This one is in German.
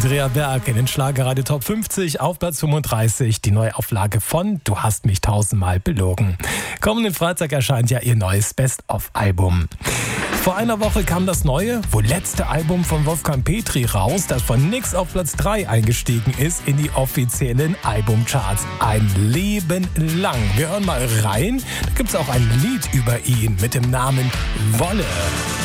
Andrea Berg in den Schlagerradio Top 50 auf Platz 35. Die Neuauflage von Du hast mich tausendmal belogen. Kommenden Freitag erscheint ja ihr neues Best-of-Album. Vor einer Woche kam das neue, wohl letzte Album von Wolfgang Petri raus, das von nix auf Platz 3 eingestiegen ist in die offiziellen Albumcharts. Ein Leben lang. Wir hören mal rein. Da gibt es auch ein Lied über ihn mit dem Namen Wolle.